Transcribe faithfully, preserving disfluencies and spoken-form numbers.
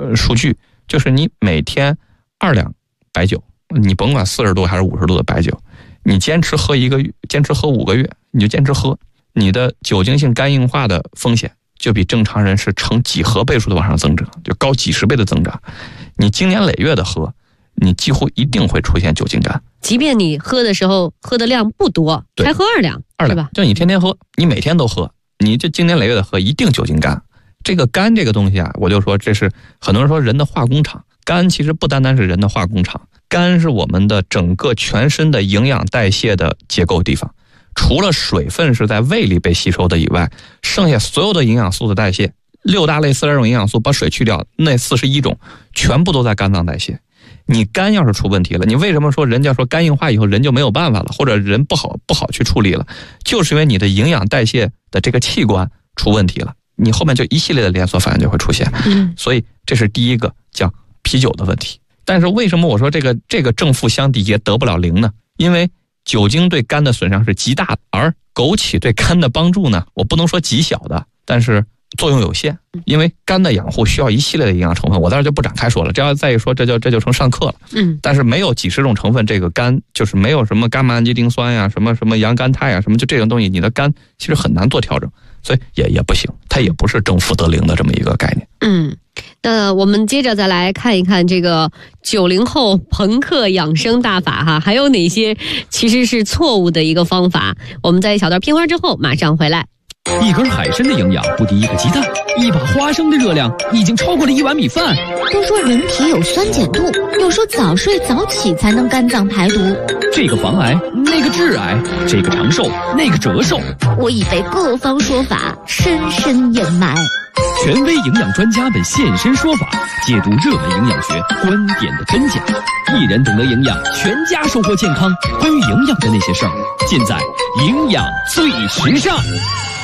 数据，就是你每天二两白酒，你甭管四十度还是五十度的白酒，你坚持喝一个月，坚持喝五个月，你就坚持喝，你的酒精性肝硬化的风险就比正常人是成几何倍数的往上增长，就高几十倍的增长。你经年累月的喝，你几乎一定会出现酒精肝。 即便你喝的时候喝的量不多，才喝二两， 二两，就你天天喝，你每天都喝，你这经年累月的喝，一定酒精肝。这个肝这个东西啊，我就说这是很多人说人的化工厂，肝其实不单单是人的化工厂，肝是我们的整个全身的营养代谢的结构地方。除了水分是在胃里被吸收的以外，剩下所有的营养素的代谢，六大类四十二种营养素把水去掉，那四十一种全部都在肝脏代谢。你肝要是出问题了，你为什么说人家说肝硬化以后人就没有办法了，或者人不好不好去处理了，就是因为你的营养代谢的这个器官出问题了，你后面就一系列的连锁反应就会出现。嗯，所以这是第一个叫啤酒的问题。但是为什么我说这个这个正负相抵也得不了零呢？因为酒精对肝的损伤是极大的，而枸杞对肝的帮助呢，我不能说极小的，但是作用有限。因为肝的养护需要一系列的营养成分，我在这就不展开说了，这要再一说这就这就成上课了。嗯，但是没有几十种成分，这个肝就是没有什么伽马氨基丁酸呀，什么什么洋甘肽呀，什么就这种东西，你的肝其实很难做调整，所以也也不行，它也不是正负得零的这么一个概念。 嗯，那我们接着再来看一看这个九零后朋克养生大法哈，还有哪些其实是错误的一个方法。我们在一小段片花之后马上回来。 一根海参的营养不敌一个鸡蛋，一把花生的热量已经超过了一碗米饭。 都说人体有酸碱度，又说早睡早起才能肝脏排毒。 这个防癌，那个致癌，这个长寿，那个折寿。 我已被各方说法深深掩埋。 权威营养专家们现身说法，解读热门营养学观点的真假。一人懂得营养，全家收获健康。关于营养的那些事儿，尽在营养最时尚。